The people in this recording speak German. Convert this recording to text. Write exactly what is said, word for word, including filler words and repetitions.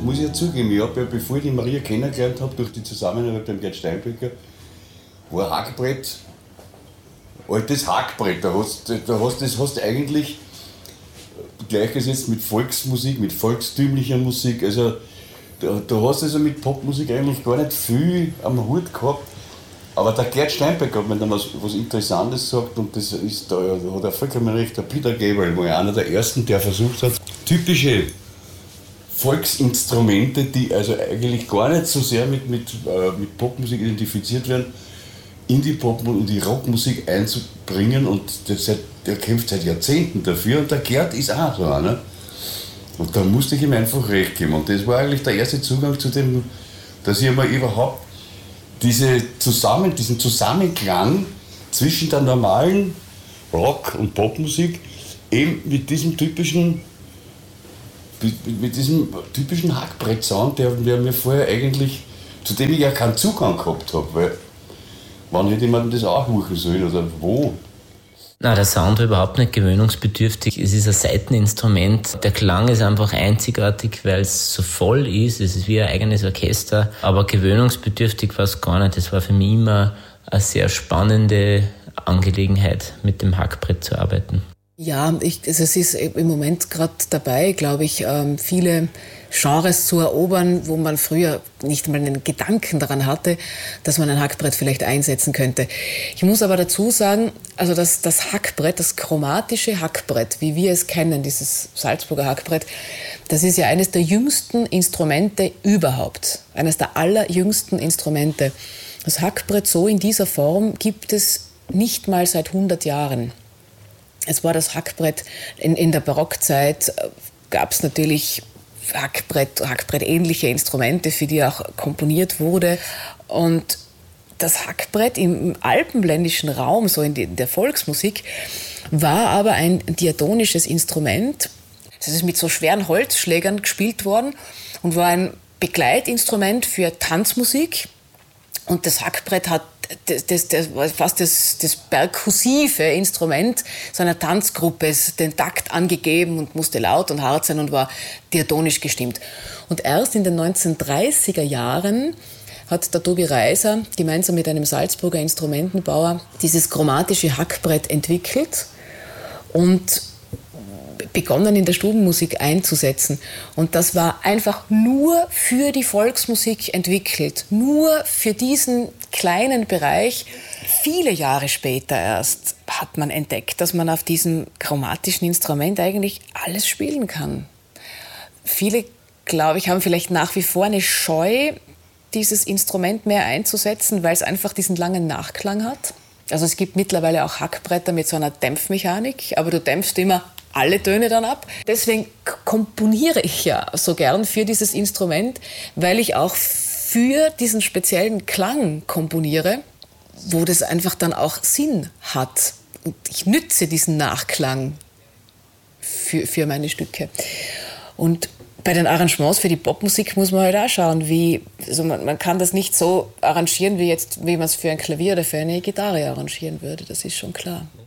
muss ich ja zugeben, ich habe ja, bevor ich die Maria kennengelernt habe, durch die Zusammenarbeit mit dem Gerd Steinbecker, war Hackbrett, altes Hackbrett. Da hast du da hast, das hast eigentlich gleichgesetzt mit Volksmusik, mit volkstümlicher Musik. Also da, da hast du also mit Popmusik eigentlich gar nicht viel am Hut gehabt. Aber der Gerd Steinbecker hat mir dann was, was Interessantes gesagt und das ist, da, da hat er vollkommen recht, der Peter Gabriel war einer der ersten, der versucht hat, typische Volksinstrumente, die also eigentlich gar nicht so sehr mit, mit, äh, mit Popmusik identifiziert werden, in die Pop- und die Rockmusik einzubringen und das, der kämpft seit Jahrzehnten dafür und der Gerd ist auch so einer. Und da musste ich ihm einfach recht geben und das war eigentlich der erste Zugang zu dem, dass ich mir überhaupt diese Zusammen, diesen Zusammenklang zwischen der normalen Rock- und Popmusik eben mit diesem typischen mit, mit diesem typischen Hackbrett-Sound, der, der mir vorher eigentlich, zu dem ich ja keinen Zugang gehabt habe, weil wann hätte man das auch machen sollen oder wo? Na, der Sound war überhaupt nicht gewöhnungsbedürftig. Es ist ein Saiteninstrument. Der Klang ist einfach einzigartig, weil es so voll ist. Es ist wie ein eigenes Orchester. Aber gewöhnungsbedürftig war es gar nicht. Es war für mich immer eine sehr spannende Angelegenheit, mit dem Hackbrett zu arbeiten. Ja, ich, also es ist im Moment gerade dabei, glaube ich, viele Genres zu erobern, wo man früher nicht mal einen Gedanken daran hatte, dass man ein Hackbrett vielleicht einsetzen könnte. Ich muss aber dazu sagen, also das, das Hackbrett, das chromatische Hackbrett, wie wir es kennen, dieses Salzburger Hackbrett, das ist ja eines der jüngsten Instrumente überhaupt. Eines der allerjüngsten Instrumente. Das Hackbrett so in dieser Form gibt es nicht mal seit hundert Jahren. Es war das Hackbrett, in, in der Barockzeit gab es natürlich Hackbrett, Hackbrett-ähnliche Instrumente, für die auch komponiert wurde. Und das Hackbrett im alpenländischen Raum, so in, die, in der Volksmusik, war aber ein diatonisches Instrument. Es ist mit so schweren Holzschlägern gespielt worden und war ein Begleitinstrument für Tanzmusik. Und das Hackbrett hat das, das, das fast das, das perkussive Instrument so einer Tanzgruppe, ist den Takt angegeben und musste laut und hart sein und war diatonisch gestimmt. Und erst in den neunzehnhundertdreißiger Jahren hat der Tobi Reiser gemeinsam mit einem Salzburger Instrumentenbauer dieses chromatische Hackbrett entwickelt und begonnen in der Stubenmusik einzusetzen. Und das war einfach nur für die Volksmusik entwickelt, nur für diesen kleinen Bereich. Viele Jahre später erst hat man entdeckt, dass man auf diesem chromatischen Instrument eigentlich alles spielen kann. Viele, glaube ich, haben vielleicht nach wie vor eine Scheu, dieses Instrument mehr einzusetzen, weil es einfach diesen langen Nachklang hat. Also es gibt mittlerweile auch Hackbretter mit so einer Dämpfmechanik, aber du dämpfst immer alle Töne dann ab. Deswegen komponiere ich ja so gern für dieses Instrument, weil ich auch für diesen speziellen Klang komponiere, wo das einfach dann auch Sinn hat. Und ich nütze diesen Nachklang für, für meine Stücke. Und bei den Arrangements für die Popmusik muss man halt auch schauen, wie, also man, man kann das nicht so arrangieren, wie, jetzt, wie man es für ein Klavier oder für eine Gitarre arrangieren würde, das ist schon klar.